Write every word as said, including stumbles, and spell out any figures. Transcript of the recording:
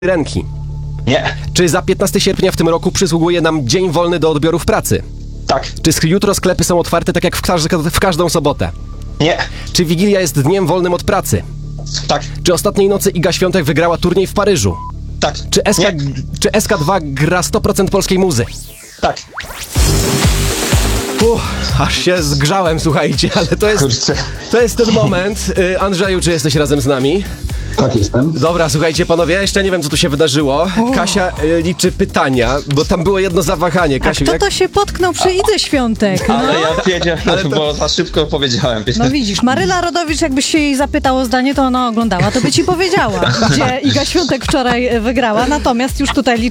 ręki. Nie. Czy za piętnastego sierpnia w tym roku przysługuje nam dzień wolny do odbioru w pracy? Tak. Czy jutro sklepy są otwarte tak jak w, każ w każdą sobotę? Nie. Czy Wigilia jest dniem wolnym od pracy? Tak. Czy ostatniej nocy Iga Świątek wygrała turniej w Paryżu? Tak. Czy, SK, Nie. czy S K dwa gra sto procent polskiej muzy? Tak. Uff, aż się zgrzałem, słuchajcie, ale to jest, Kurczę. to jest ten moment. Y, Andrzeju, czy jesteś razem z nami? Tak, jestem. Dobra, słuchajcie panowie, jeszcze nie wiem co tu się wydarzyło. Kasia y, liczy pytania, bo tam było jedno zawahanie. A Kasiu, kto jak... to się potknął przy Idze Świątek? No, Ale ja wiedziałem, Ale to- bo za szybko powiedziałem. no widzisz, Maryla Rodowicz, jakbyś się jej zapytał o zdanie, to ona oglądała, to by ci powiedziała, gdzie Iga Świątek wczoraj wygrała, natomiast już tutaj